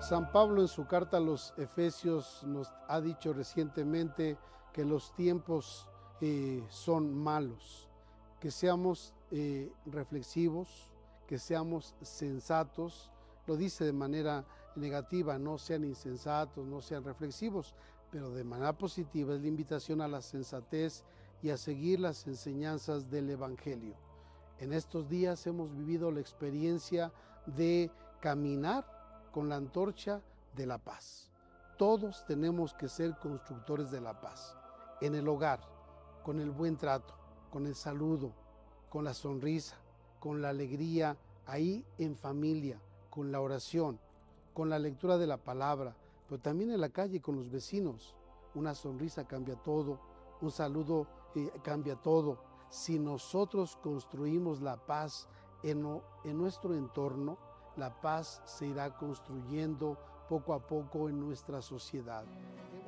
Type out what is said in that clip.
San Pablo en su carta a los Efesios nos ha dicho recientemente que los tiempos son malos, que seamos reflexivos, que seamos sensatos. Lo dice de manera negativa, no sean insensatos, no sean reflexivos, pero de manera positiva es la invitación a la sensatez y a seguir las enseñanzas del Evangelio. En estos días hemos vivido la experiencia de caminar con la antorcha de la paz. Todos tenemos que ser constructores de la paz. En el hogar, con el buen trato, con el saludo, con la sonrisa, con la alegría, ahí en familia, con la oración, con la lectura de la palabra, pero también en la calle con los vecinos. Una sonrisa cambia todo, un saludo cambia todo. Si nosotros construimos la paz en nuestro entorno, la paz se irá construyendo poco a poco en nuestra sociedad.